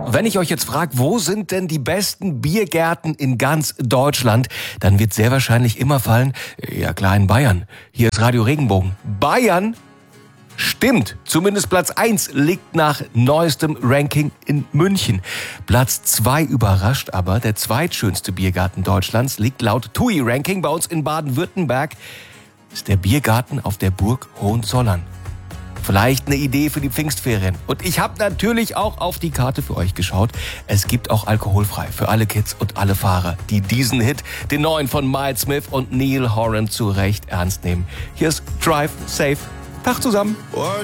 Wenn ich euch jetzt frage, wo sind denn die besten Biergärten in ganz Deutschland, dann wird sehr wahrscheinlich immer fallen, ja klar, in Bayern. Hier ist Radio Regenbogen. Bayern? Stimmt, zumindest Platz 1 liegt nach neuestem Ranking in München. Platz 2 überrascht aber, der zweitschönste Biergarten Deutschlands liegt laut TUI-Ranking bei uns in Baden-Württemberg, ist der Biergarten auf der Burg Hohenzollern. Vielleicht eine Idee für die Pfingstferien. Und ich habe natürlich auch auf die Karte für euch geschaut. Es gibt auch alkoholfrei für alle Kids und alle Fahrer, die diesen Hit, den neuen von Miles Smith und Neil Horan, zu Recht ernst nehmen. Hier ist Drive Safe. Tag zusammen.